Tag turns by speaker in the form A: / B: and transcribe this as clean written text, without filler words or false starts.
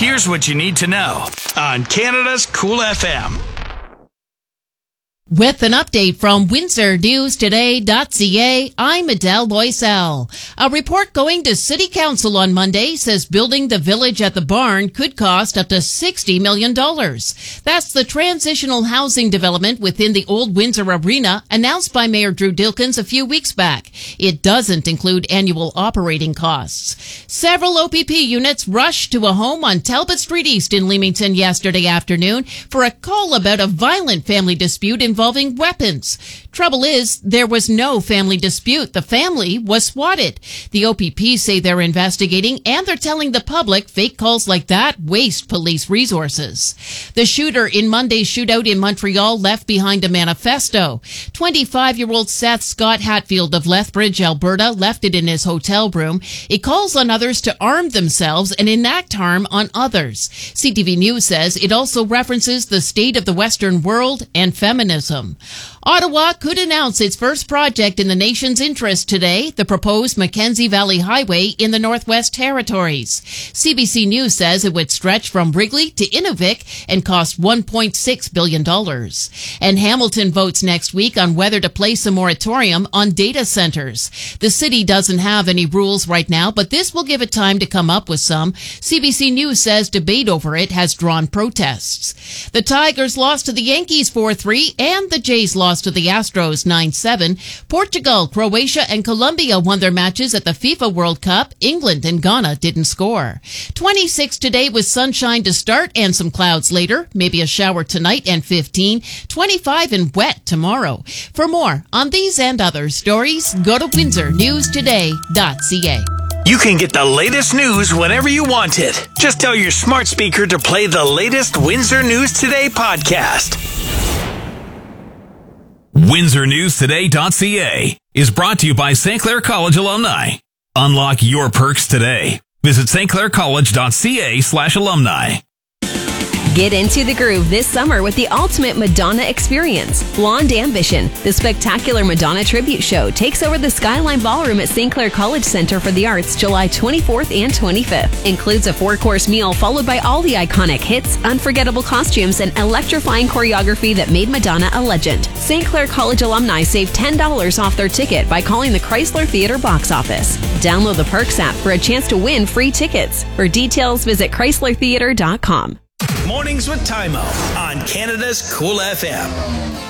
A: Here's what you need to know on Canada's Cool FM.
B: With an update from WindsorNewsToday.ca, I'm Adele Boisel. A report going to City Council on Monday says building the village at the barn could cost up to $60 million. That's the transitional housing development within the old Windsor Arena announced by Mayor Drew Dilkens a few weeks back. It doesn't include annual operating costs. Several OPP units rushed to a home on Talbot Street East in Leamington yesterday afternoon for a call about a violent family dispute involving weapons. Trouble is, there was no family dispute. The family was swatted. The OPP say they're investigating and they're telling the public fake calls like that waste police resources. The shooter in Monday's shootout in Montreal left behind a manifesto. 25-year-old Seth Scott Hatfield of Lethbridge, Alberta, left it in his hotel room. It calls on others to arm themselves and enact harm on others. CTV News says it also references the state of the Western world and feminism. Ottawa could announce its first project in the nation's interest today, the proposed Mackenzie Valley Highway in the Northwest Territories. CBC News says it would stretch from Wrigley to Inuvik and cost $1.6 billion. And Hamilton votes next week on whether to place a moratorium on data centers. The city doesn't have any rules right now, but this will give it time to come up with some. CBC News says debate over it has drawn protests. The Tigers lost to the Yankees 4-3 and the Jays lost to the Astros 9-7. Portugal, Croatia, and Colombia won their matches at the FIFA World Cup. England and Ghana didn't score. 26 today with sunshine to start and some clouds later. Maybe a shower tonight and 15. 25 and wet tomorrow. For more on these and other stories, go to WindsorNewsToday.ca.
A: You can get the latest news whenever you want it. Just tell your smart speaker to play the latest Windsor News Today podcast.
C: WindsorNewsToday.ca is brought to you by St. Clair College alumni. Unlock your perks today. Visit stclaircollege.ca/alumni.
D: Get into the groove this summer with the ultimate Madonna experience, Blonde Ambition. The spectacular Madonna tribute show takes over the Skyline Ballroom at St. Clair College Center for the Arts July 24th and 25th. Includes a 4-course meal followed by all the iconic hits, unforgettable costumes, and electrifying choreography that made Madonna a legend. St. Clair College alumni save $10 off their ticket by calling the Chrysler Theatre box office. Download the Perks app for a chance to win free tickets. For details, visit chryslertheatre.com.
A: Mornings with Tymo on Canada's Cool FM.